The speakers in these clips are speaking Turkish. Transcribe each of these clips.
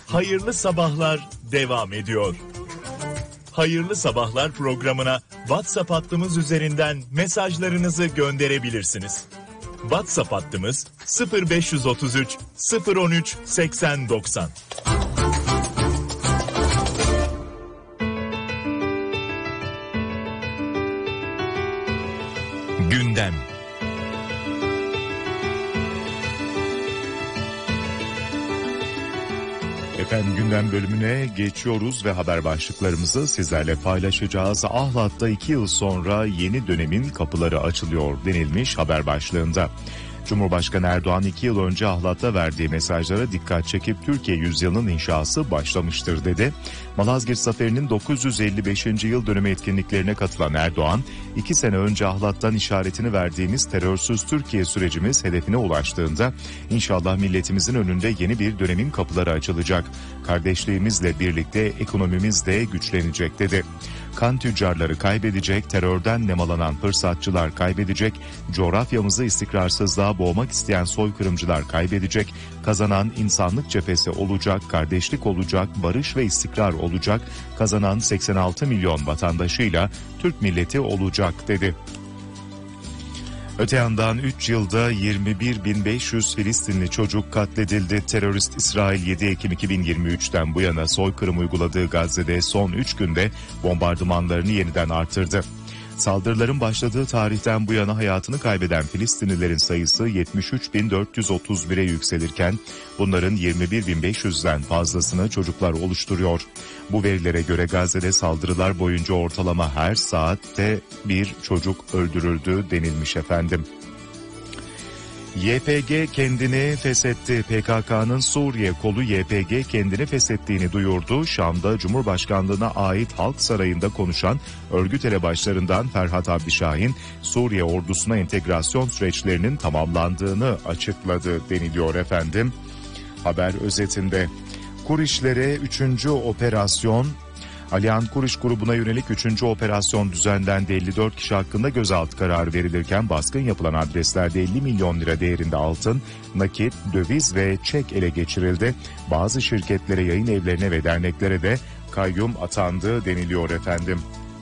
Hayırlı Sabahlar devam ediyor. Hayırlı Sabahlar programına WhatsApp hattımız üzerinden mesajlarınızı gönderebilirsiniz. WhatsApp hattımız 0533 013 8090. Gündem. Efendim gündem bölümüne geçiyoruz ve haber başlıklarımızı sizlerle paylaşacağız. Ahlat'ta 2 yıl sonra yeni dönemin kapıları açılıyor denilmiş haber başlığında. Cumhurbaşkanı Erdoğan 2 yıl önce Ahlat'ta verdiği mesajlara dikkat çekip Türkiye yüzyılının inşası başlamıştır dedi. Malazgirt Zaferi'nin 955. yıl dönümü etkinliklerine katılan Erdoğan, 2 sene önce Ahlat'tan işaretini verdiğimiz terörsüz Türkiye sürecimiz hedefine ulaştığında inşallah milletimizin önünde yeni bir dönemin kapıları açılacak. Kardeşliğimizle birlikte ekonomimiz de güçlenecek dedi. Kan tüccarları kaybedecek, terörden nemalanan fırsatçılar kaybedecek, coğrafyamızı istikrarsızlığa boğmak isteyen soykırımcılar kaybedecek, kazanan insanlık cephesi olacak, kardeşlik olacak, barış ve istikrar olacak, kazanan 86 milyon vatandaşıyla Türk milleti olacak dedi. Öte yandan 3 yılda 21.500 Filistinli çocuk katledildi. Terörist İsrail 7 Ekim 2023'ten bu yana soykırım uyguladığı Gazze'de son 3 günde bombardımanlarını yeniden artırdı. Saldırıların başladığı tarihten bu yana hayatını kaybeden Filistinlilerin sayısı 73.431'e yükselirken bunların 21.500'den fazlasını çocuklar oluşturuyor. Bu verilere göre Gazze'de saldırılar boyunca ortalama her saatte bir çocuk öldürüldü denilmiş efendim. YPG kendini feshetti. PKK'nın Suriye kolu YPG kendini feshettiğini duyurdu. Şam'da Cumhurbaşkanlığına ait Halk Sarayı'nda konuşan örgüt elebaşlarından Ferhat Abdişahin, Suriye ordusuna entegrasyon süreçlerinin tamamlandığını açıkladı deniliyor efendim. Haber özetinde Kurişlere 3. operasyon, Aliyan Kuriş grubuna yönelik 3. operasyon düzenlendi. 54 kişi hakkında gözaltı kararı verilirken baskın yapılan adreslerde 50 milyon lira değerinde altın, nakit, döviz ve çek ele geçirildi. Bazı şirketlere, yayın evlerine ve derneklere de kayyum atandı deniliyor efendim.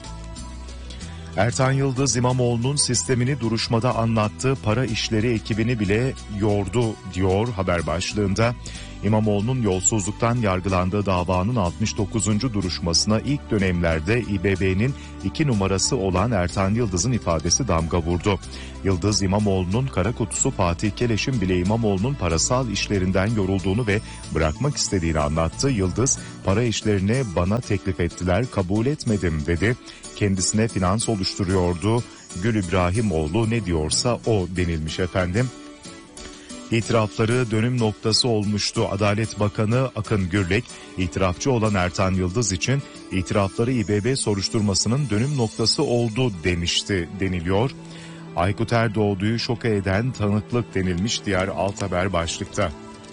Ertan Yıldız İmamoğlu'nun sistemini duruşmada anlattığı para işleri ekibini bile yordu diyor haber başlığında. İmamoğlu'nun yolsuzluktan yargılandığı davanın 69. duruşmasına ilk dönemlerde İBB'nin 2 numarası olan Ertan Yıldız'ın ifadesi damga vurdu. Yıldız, İmamoğlu'nun kara kutusu Fatih Keleş'in bile İmamoğlu'nun parasal işlerinden yorulduğunu ve bırakmak istediğini anlattı. Yıldız, para işlerini bana teklif ettiler, kabul etmedim dedi. Kendisine finans oluşturuyordu. Gül İbrahimoğlu ne diyorsa o denilmiş efendim. İtirafları dönüm noktası olmuştu. Adalet Bakanı Akın Gürlek, itirafçı olan Ertan Yıldız için itirafları İBB soruşturmasının dönüm noktası oldu demişti deniliyor. Aykut Erdoğdu'yu şoka eden tanıklık denilmiş diğer alt haber başlıkta.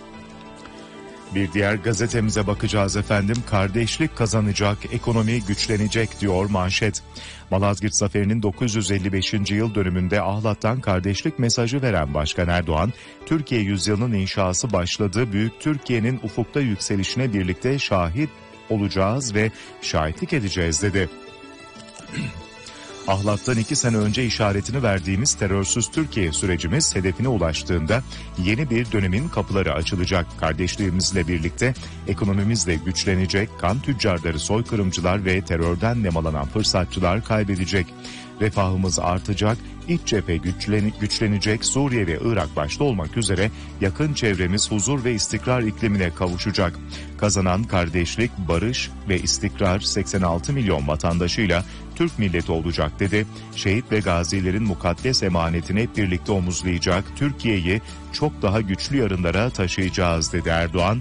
Bir diğer gazetemize bakacağız efendim. Kardeşlik kazanacak, ekonomi güçlenecek diyor manşet. Malazgirt Zaferi'nin 955. yıl dönümünde Ahlat'tan kardeşlik mesajı veren Başkan Erdoğan, Türkiye yüzyılının inşası başladığı büyük Türkiye'nin ufukta yükselişine birlikte şahit olacağız ve şahitlik edeceğiz dedi. Ahlat'tan 2 sene önce işaretini verdiğimiz terörsüz Türkiye sürecimiz hedefine ulaştığında yeni bir dönemin kapıları açılacak. Kardeşliğimizle birlikte ekonomimiz de güçlenecek, kan tüccarları, soykırımcılar ve terörden nemalanan fırsatçılar kaybedecek. Refahımız artacak, iç cephe güçlenecek, Suriye ve Irak başta olmak üzere yakın çevremiz huzur ve istikrar iklimine kavuşacak. Kazanan kardeşlik, barış ve istikrar 86 milyon vatandaşıyla Türk milleti olacak dedi. Şehit ve gazilerin mukaddes emanetini hep birlikte omuzlayacak, Türkiye'yi çok daha güçlü yarınlara taşıyacağız dedi Erdoğan.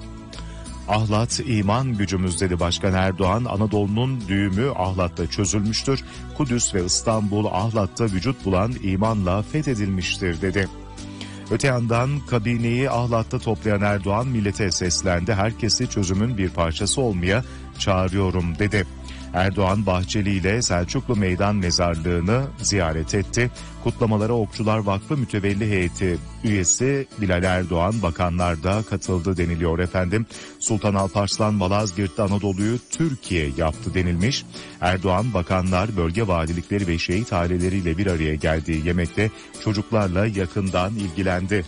Ahlat iman gücümüz dedi Başkan Erdoğan. Anadolu'nun düğümü Ahlat'ta çözülmüştür. Kudüs ve İstanbul Ahlat'ta vücut bulan imanla fethedilmiştir dedi. Öte yandan kabineyi Ahlat'ta toplayan Erdoğan millete seslendi. Herkesi çözümün bir parçası olmaya çağırıyorum dedi. Erdoğan Bahçeli ile Selçuklu Meydan Mezarlığı'nı ziyaret etti. Kutlamalara Okçular Vakfı Mütevelli Heyeti üyesi Bilal Erdoğan, bakanlar da katıldı deniliyor efendim. Sultan Alparslan Malazgirt'te Anadolu'yu Türkiye yaptı denilmiş. Erdoğan, bakanlar, bölge valilikleri ve şehit aileleriyle bir araya geldiği yemekte çocuklarla yakından ilgilendi.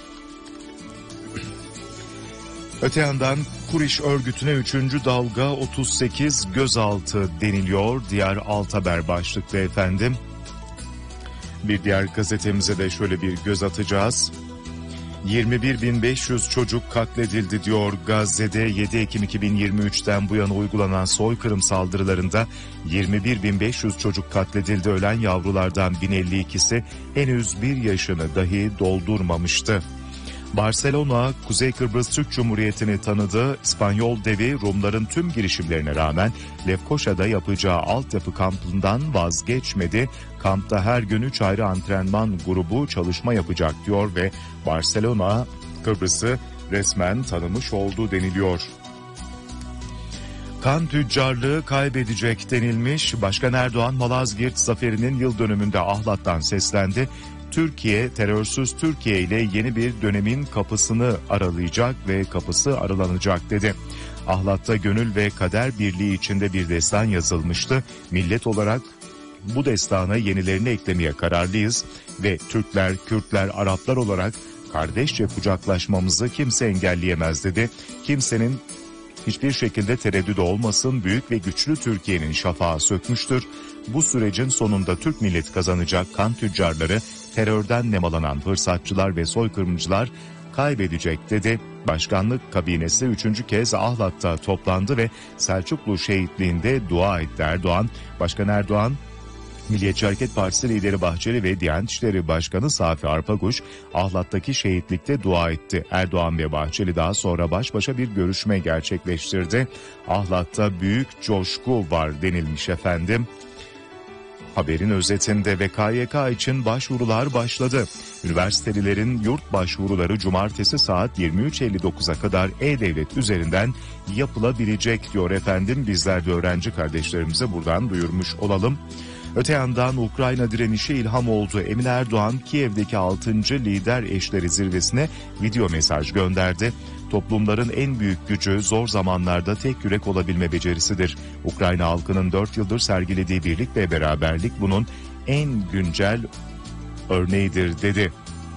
Öte yandan Kuriş örgütüne 3. dalga 38 gözaltı deniliyor. Diğer alt haber başlıklı efendim. Bir diğer gazetemize de şöyle bir göz atacağız. 21.500 çocuk katledildi diyor Gazze'de. 7 Ekim 2023'ten bu yana uygulanan soykırım saldırılarında 21.500 çocuk katledildi. Ölen yavrulardan 1052'si henüz 1 yaşını dahi doldurmamıştı. Barcelona, Kuzey Kıbrıs Türk Cumhuriyeti'ni tanıdı. İspanyol devi Rumların tüm girişimlerine rağmen Lefkoşa'da yapacağı altyapı kampından vazgeçmedi. Kampta her gün 3 ayrı antrenman grubu çalışma yapacak diyor ve Barcelona Kıbrıs'ı resmen tanımış oldu deniliyor. Kan tüccarlığı kaybedecek denilmiş. Başkan Erdoğan, Malazgirt zaferinin yıl dönümünde Ahlat'tan seslendi. Türkiye, terörsüz Türkiye ile yeni bir dönemin kapısını aralayacak ve kapısı aralanacak dedi. Ahlat'ta gönül ve kader birliği içinde bir destan yazılmıştı. Millet olarak bu destana yenilerini eklemeye kararlıyız ve Türkler, Kürtler, Araplar olarak kardeşçe kucaklaşmamızı kimse engelleyemez dedi. Kimsenin hiçbir şekilde tereddüdü olmasın, büyük ve güçlü Türkiye'nin şafağı sökmüştür. Bu sürecin sonunda Türk milleti kazanacak, kan tüccarları, terörden nemalanan fırsatçılar ve soykırımcılar kaybedecek dedi. Başkanlık kabinesi 3. kez Ahlat'ta toplandı ve Selçuklu şehitliğinde dua etti Erdoğan. Başkan Erdoğan, Milliyetçi Hareket Partisi lideri Bahçeli ve Diyanet İşleri Başkanı Safi Arpaguç Ahlat'taki şehitlikte dua etti. Erdoğan ve Bahçeli daha sonra baş başa bir görüşme gerçekleştirdi. Ahlat'ta büyük coşku var denilmiş efendim. Haberin özetinde ve KYK için başvurular başladı. Üniversitelilerin yurt başvuruları cumartesi saat 23.59'a kadar E-Devlet üzerinden yapılabilecek diyor efendim. Bizler de öğrenci kardeşlerimize buradan duyurmuş olalım. Öte yandan Ukrayna direnişi ilham oldu. Emine Erdoğan, Kiev'deki 6. Lider Eşleri Zirvesi'ne video mesaj gönderdi. Toplumların en büyük gücü zor zamanlarda tek yürek olabilme becerisidir. Ukrayna halkının 4 yıldır sergilediği birlik ve beraberlik bunun en güncel örneğidir dedi.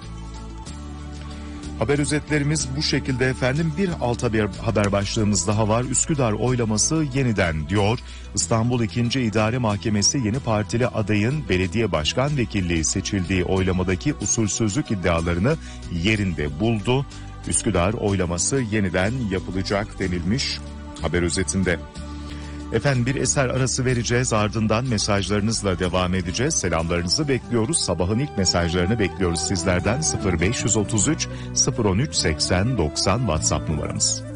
Haber özetlerimiz bu şekilde efendim. Bir alt haber başlığımız daha var. Üsküdar oylaması yeniden diyor. İstanbul 2. İdare Mahkemesi yeni partili adayın belediye başkan vekilliği seçildiği oylamadaki usulsüzlük iddialarını yerinde buldu. Üsküdar oylaması yeniden yapılacak denilmiş haber özetinde. Efendim bir eser arası vereceğiz, ardından mesajlarınızla devam edeceğiz. Selamlarınızı bekliyoruz. Sabahın ilk mesajlarını bekliyoruz sizlerden. 0533 013 80 90 WhatsApp numaramız.